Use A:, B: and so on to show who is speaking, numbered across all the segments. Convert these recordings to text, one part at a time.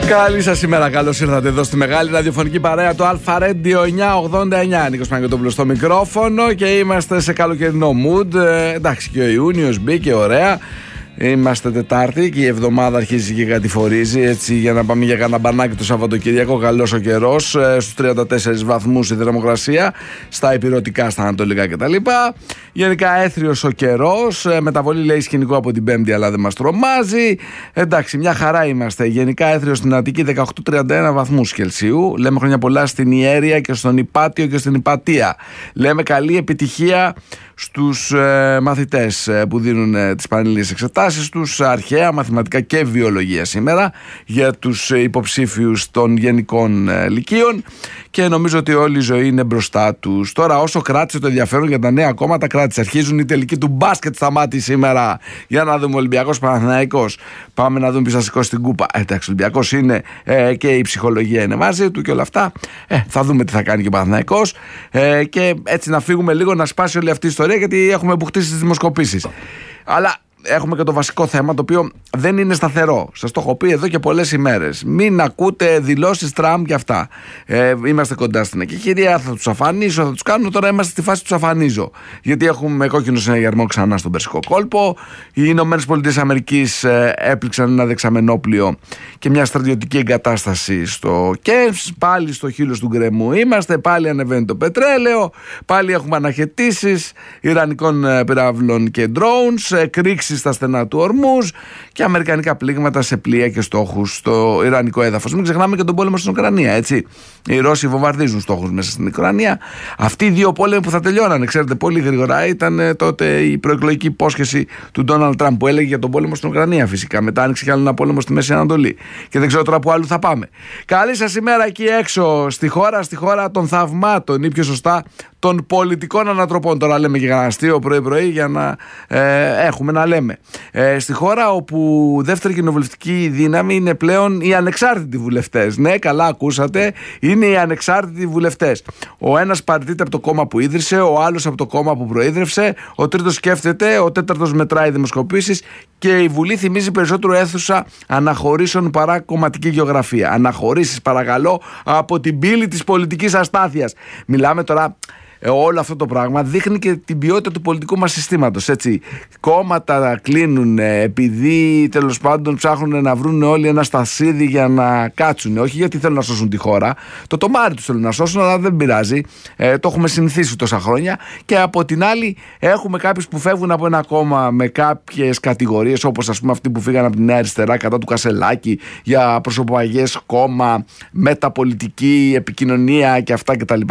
A: Καλή σας ημέρα, καλώς ήρθατε εδώ στη μεγάλη ραδιοφωνική παρέα του Αλφα Radio 989. Νίκος Παναγιώτοπουλος στο μικρόφωνο και είμαστε σε καλοκαιρινό mood. Εντάξει, και ο Ιούνιος μπήκε ωραία. Είμαστε Τετάρτη και η εβδομάδα αρχίζει και κατηφορίζει. Έτσι, για να πάμε για κανένα μπανάκι το Σαββατοκύριακο. Καλός ο καιρός. Στους 34 βαθμούς η θερμοκρασία. Στα ηπειρωτικά, στα ανατολικά κτλ. Γενικά έθριος ο καιρός. Μεταβολή λέει σκηνικό από την Πέμπτη, αλλά δεν μας τρομάζει. Εντάξει, μια χαρά είμαστε. Γενικά έθριος στην Αττική 18-31 βαθμούς Κελσίου. Λέμε χρόνια πολλά στην Ιέρια και στον Ηπάτιο και στην Ηπατία. Λέμε καλή επιτυχία στους μαθητές που δίνουν τις πανελλήνιες εξετάσεις τους, αρχαία, μαθηματικά και βιολογία σήμερα, για τους υποψήφιους των γενικών λυκείων, και νομίζω ότι όλη η ζωή είναι μπροστά τους. Τώρα, όσο κράτησε το ενδιαφέρον για τα νέα κόμματα, κράτησε. Αρχίζουν οι τελικοί του μπάσκετ στα μάτια σήμερα. Για να δούμε Ολυμπιακός Παναθηναϊκός. Πάμε να δούμε ποιος θα σηκώσει την κούπα. Εντάξει, Ολυμπιακός είναι και η ψυχολογία είναι μαζί του και όλα αυτά. Θα δούμε τι θα κάνει και ο Παναθηναϊκός. Και έτσι να φύγουμε λίγο, να σπάσει όλη αυτή η ιστορία, γιατί έχουμε μπουχτίσει στις δημοσκοπήσεις. Αλλά έχουμε και το βασικό θέμα, το οποίο δεν είναι σταθερό. Σας το έχω πει εδώ και πολλές ημέρες. Μην ακούτε δηλώσεις Τραμπ και αυτά. Είμαστε κοντά στην εκεχηρία, θα τους αφανίσω, θα τους κάνω. Τώρα είμαστε στη φάση του αφανίζω. Γιατί έχουμε κόκκινο συναγερμό ξανά στον Περσικό κόλπο. Οι Ηνωμένες Πολιτείες Αμερικής έπληξαν ένα δεξαμενόπλιο και μια στρατιωτική εγκατάσταση στο Κέμς. Πάλι στο χείλος του γκρεμού είμαστε. Πάλι ανεβαίνει το πετρέλαιο. Πάλι έχουμε αναχαιτήσεις ιρανικών πυράβλων και drones. Κρίξεις στα στενά του Ορμούζ και αμερικανικά πλήγματα σε πλοία και στόχους στο ιρανικό έδαφος. Μην ξεχνάμε και τον πόλεμο στην Ουκρανία, έτσι. Οι Ρώσοι βομβαρδίζουν στόχους μέσα στην Ουκρανία. Αυτοί οι δύο πόλεμοι που θα τελειώνανε, ξέρετε, πολύ γρήγορα, ήταν τότε η προεκλογική υπόσχεση του Ντόναλντ Τραμπ που έλεγε για τον πόλεμο στην Ουκρανία, φυσικά. Μετά άνοιξε κι άλλο ένα πόλεμο στη Μέση Ανατολή. Και δεν ξέρω τώρα που άλλου θα πάμε. Καλή σας ημέρα εκεί έξω, στη χώρα των θαυμάτων, ή πιο σωστά των πολιτικών ανατροπών. Τώρα λέμε και κανένα αστείο πρωί-πρωί για να έχουμε να λέμε. Στη χώρα όπου δεύτερη κοινοβουλευτική δύναμη είναι πλέον οι ανεξάρτητοι βουλευτές. Ναι, καλά ακούσατε, είναι οι ανεξάρτητοι βουλευτές. Ο ένας παραιτείται από το κόμμα που ίδρυσε, ο άλλος από το κόμμα που προείδρευσε, ο τρίτος σκέφτεται, ο τέταρτος μετράει δημοσκοπήσεις και η Βουλή θυμίζει περισσότερο αίθουσα αναχωρήσεων παρά κομματική γεωγραφία. Αναχωρήσεις, παρακαλώ, από την πύλη της πολιτικής αστάθειας. Μιλάμε τώρα. Όλο αυτό το πράγμα δείχνει και την ποιότητα του πολιτικού μας συστήματος, έτσι. Κόμματα κλείνουν επειδή τέλος πάντων ψάχνουν να βρουν όλοι ένα στασίδι για να κάτσουν. Όχι γιατί θέλουν να σώσουν τη χώρα. Το τομάρι τους θέλουν να σώσουν, αλλά δεν πειράζει. Το έχουμε συνηθίσει τόσα χρόνια. Και από την άλλη έχουμε κάποιους που φεύγουν από ένα κόμμα με κάποιες κατηγορίες, όπως ας πούμε αυτοί που φύγαν από τη Νέα Αριστερά κατά του Κασελάκη για προσωπαγές κόμμα, μεταπολιτική επικοινωνία και αυτά κτλ.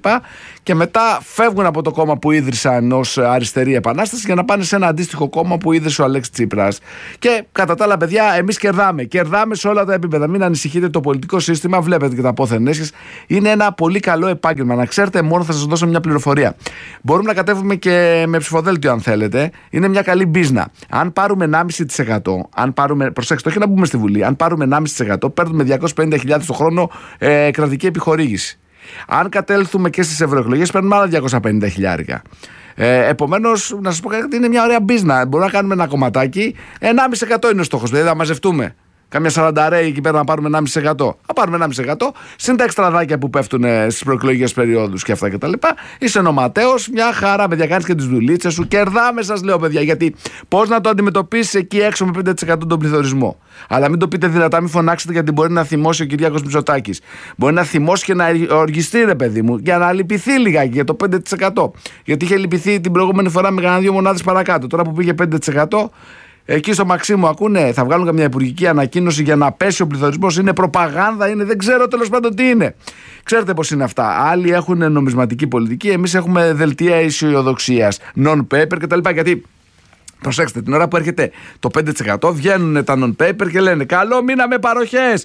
A: Και μετά φεύγουν από το κόμμα που ίδρυσαν ως αριστερή επανάσταση για να πάνε σε ένα αντίστοιχο κόμμα που ίδρυσε ο Αλέξης Τσίπρας. Και κατά τα άλλα, παιδιά, εμείς κερδάμε. Κερδάμε σε όλα τα επίπεδα. Μην ανησυχείτε, το πολιτικό σύστημα, βλέπετε και τα πόθεν έσχες, είναι ένα πολύ καλό επάγγελμα. Να ξέρετε, μόνο θα σας δώσω μια πληροφορία. Μπορούμε να κατέβουμε και με ψηφοδέλτιο, αν θέλετε. Είναι μια καλή μπίζνα. Αν πάρουμε 1,5%, προσέξτε, όχι να μπούμε στη Βουλή, αν πάρουμε 1,5%, παίρνουμε 250.000 το χρόνο κρατική επιχορήγηση. Αν κατέλθουμε και στις ευρωεκλογές, παίρνουμε άλλα 250.000. Επομένως, να σας πω κάτι, είναι μια ωραία business. Μπορούμε να κάνουμε ένα κομματάκι. 1,5% είναι ο στόχος. Δηλαδή, θα μαζευτούμε κάμια 40 εκεί πέρα να πάρουμε 1,5%. Θα πάρουμε 1,5%. Συν τα εξτραδάκια που πέφτουν στις προεκλογικές περιόδους και αυτά κτλ. Είσαι νοματέος, μια χαρά, παιδιά, κάνεις και τις δουλίτσες σου. Κερδάμε, σας λέω, παιδιά. Γιατί πώς να το αντιμετωπίσεις εκεί έξω με 5% τον πληθωρισμό. Αλλά μην το πείτε δυνατά, μην φωνάξετε, γιατί μπορεί να θυμώσει ο Κυριάκος Μητσοτάκης. Μπορεί να θυμώσει και να οργιστεί, ρε παιδί μου, για να λυπηθεί λιγάκι για το 5%. Γιατί είχε λυπηθεί την προηγούμενη φορά με κανένα 2 μονάδες παρακάτω. Τώρα που πήγε 5%. Εκεί στο Μαξίμου ακούνε, θα βγάλουν καμιά υπουργική ανακοίνωση για να πέσει ο πληθωρισμός. Είναι προπαγάνδα, είναι, δεν ξέρω τέλος πάντων τι είναι. Ξέρετε πώς είναι αυτά. Άλλοι έχουν νομισματική πολιτική, εμείς έχουμε δελτία αισιοδοξίας, non-paper κτλ. Γιατί προσέξτε, την ώρα που έρχεται το 5% βγαίνουν τα non-paper και λένε καλό μήνα με παροχές,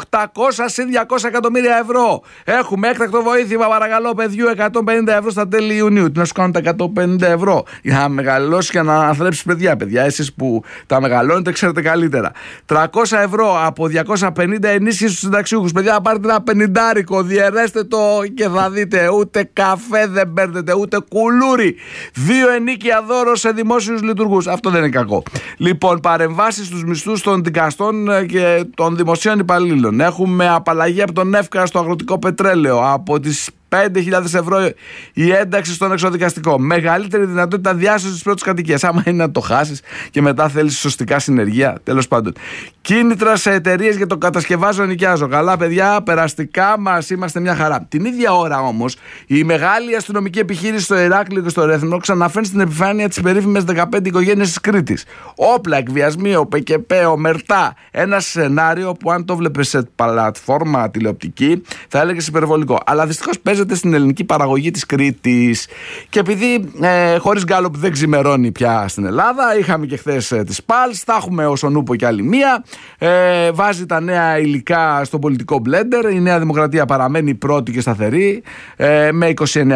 A: 800 συν 200 εκατομμύρια ευρώ. Έχουμε έκτακτο βοήθημα, παρακαλώ, παιδιού, 150 ευρώ στα τέλη Ιουνίου. Τι να σου κάνουν τα 150 ευρώ για να μεγαλώσει και να αναθρέψεις παιδιά. Εσείς που τα μεγαλώνετε ξέρετε καλύτερα. 300 ευρώ από 250 ενίσχυση στους συνταξιούχους. Παιδιά, πάρτε ένα 50, διαιρέστε το και θα δείτε. Ούτε καφέ δεν παίρνετε, ούτε κουλούρι. 2 ενίκια δώρο σε δημόσιους λειτουργούς. δικηγόρους, αυτό δεν είναι κακό. Λοιπόν, παρεμβάσεις στους μισθούς των δικαστών και των δημοσίων υπαλλήλων. Έχουμε απαλλαγή από τον ΕΦΚΑ στο αγροτικό πετρέλαιο, από τις 5.000 ευρώ η ένταξη στον εξοδικαστικό. Μεγαλύτερη δυνατότητα διάσωσης της πρώτης κατοικίας. Άμα είναι να το χάσεις και μετά θέλεις σωστικά συνεργεία, τέλος πάντων. Κίνητρα σε εταιρείες για το κατασκευάζω, νοικιάζω. Καλά, παιδιά, περαστικά μας είμαστε μια χαρά. Την ίδια ώρα όμως, η μεγάλη αστυνομική επιχείρηση στο Ηράκλειο και στο Ρέθυμνο ξαναφέρνει στην επιφάνεια τις περίφημες 15 οικογένειες της Κρήτης. Όπλα, εκβιασμοί, ΟΠΕΚΕΠΕ, ομερτά. Ένα σενάριο που αν το βλέπεις σε πλατφόρμα τηλεοπτική θα έλεγες υπερβολικό. Αλλά δυστυχώς παίζεται στην ελληνική παραγωγή της Κρήτης. Και επειδή χωρίς γκάλοπ δεν ξημερώνει πια στην Ελλάδα, είχαμε και χθες τις ΠΑΛΣ, θα έχουμε ως ονούπο κι άλλη μία. Βάζει τα νέα υλικά στο πολιτικό μπλέντερ. Η Νέα Δημοκρατία παραμένει πρώτη και σταθερή με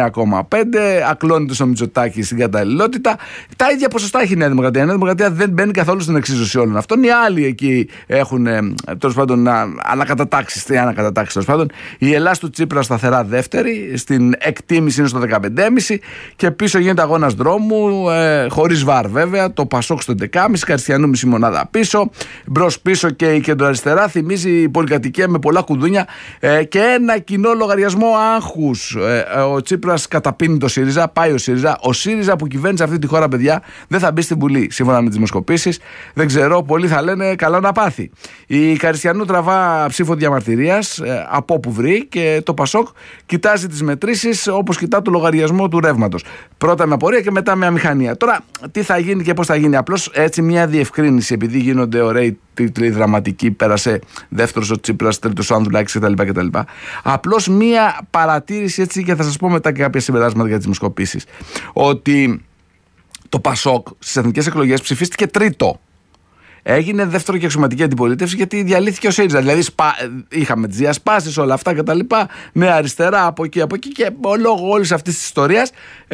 A: 29,5. Ακλώνεται στο Μητσοτάκη στην καταλληλότητα. Τα ίδια ποσοστά έχει η Νέα Δημοκρατία. Η Νέα Δημοκρατία δεν μπαίνει καθόλου στην εξίσωση όλων αυτών. Οι άλλοι εκεί έχουν τέλος πάντων ανακατατάξεις. Τέλος πάντων. Η Ελλάδα του Τσίπρα σταθερά δεύτερη. Στην εκτίμηση είναι στο 15,5. Και πίσω γίνεται αγώνας δρόμου. Χωρίς βαρ βέβαια. Το Πασόκ στο 11,5. Καριστιανού μισή μονάδα πίσω. Μπρος πίσω και η κεντροαριστερά. Θυμίζει πολυκατοικία με πολλά κουδούνια και ένα κοινό λογαριασμό άγχους. Ο Τσίπρας καταπίνει το ΣΥΡΙΖΑ, πάει ο ΣΥΡΙΖΑ. Ο ΣΥΡΙΖΑ που κυβέρνησε αυτή τη χώρα, παιδιά, δεν θα μπει στην Βουλή. Σύμφωνα με τις δημοσκοπήσεις, δεν ξέρω, πολλοί θα λένε καλό να πάθει. Η Καριστιανού τραβά ψήφο διαμαρτυρίας από όπου βρει και το Πασόκ κοιτάζει τις μετρήσεις όπως κοιτά το λογαριασμό του ρεύματος. Πρώτα με απορία και μετά με αμηχανία. Τώρα, τι θα γίνει και πώς θα γίνει. Απλώς έτσι μια διευκρίνηση, επειδή γίνονται ωραίοι τίτλοι δραματικοί, πέρασε δεύτερος ο Τσίπρας, τρίτος ο Ανδρουλάκης κτλ. Απλώς μία παρατήρηση έτσι και θα σας πω μετά και κάποια συμπεράσματα για τις δημοσκοπήσεις. Ότι το Πασόκ στις εθνικές εκλογές ψηφίστηκε τρίτο. Έγινε δεύτερο και αξιωματική αντιπολίτευση γιατί διαλύθηκε ο ΣΥΡΙΖΑ. Δηλαδή είχαμε τις διασπάσεις, όλα αυτά κτλ. Νέα αριστερά από εκεί και λόγω όλης αυτής της ιστορίας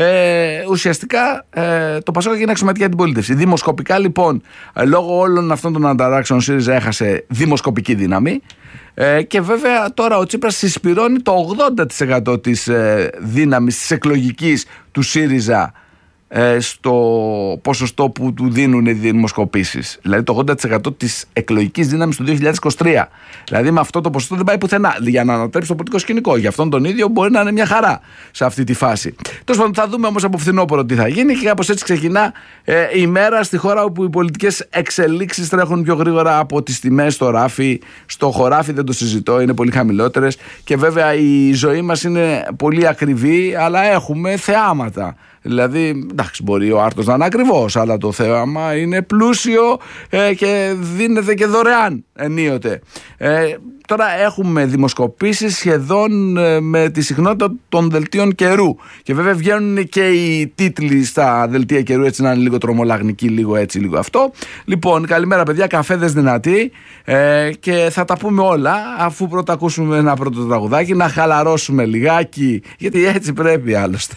A: ουσιαστικά το Πασόκ έγινε αξιωματική αντιπολίτευση. Δημοσκοπικά λοιπόν, λόγω όλων αυτών των ανταράξεων, ο ΣΥΡΙΖΑ έχασε δημοσκοπική δύναμη. Και βέβαια τώρα ο Τσίπρας συσπυρώνει το 80% της δύναμης της εκλογικής του ΣΥΡΙΖΑ στο ποσοστό που του δίνουν οι δημοσκοπήσεις. Δηλαδή το 80% της εκλογικής δύναμης του 2023. Δηλαδή με αυτό το ποσοστό δεν πάει πουθενά για να ανατρέψει το πολιτικό σκηνικό. Για αυτόν τον ίδιο μπορεί να είναι μια χαρά σε αυτή τη φάση. Τέλος πάντων, θα δούμε όμως από φθινόπωρο τι θα γίνει και κάπως έτσι ξεκινά η μέρα στη χώρα όπου οι πολιτικές εξελίξεις τρέχουν πιο γρήγορα από τις τιμές στο ράφι. Στο χωράφι δεν το συζητώ, είναι πολύ χαμηλότερες και βέβαια η ζωή μας είναι πολύ ακριβή, αλλά έχουμε θεάματα. Δηλαδή, εντάξει, μπορεί ο άρτος να είναι ακριβώς, αλλά το θέαμα είναι πλούσιο και δίνεται και δωρεάν ενίοτε. Τώρα έχουμε δημοσκοπήσεις σχεδόν με τη συχνότητα των δελτίων καιρού. Και βέβαια βγαίνουν και οι τίτλοι στα δελτία καιρού, έτσι να είναι λίγο τρομολαγνικοί, λίγο έτσι, λίγο αυτό. Λοιπόν, καλημέρα παιδιά, καφέδες δυνατοί και θα τα πούμε όλα αφού πρώτα ακούσουμε ένα πρώτο τραγουδάκι, να χαλαρώσουμε λιγάκι, γιατί έτσι πρέπει άλλωστε.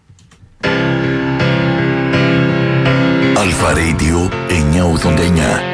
B: Αλφα Radio 989.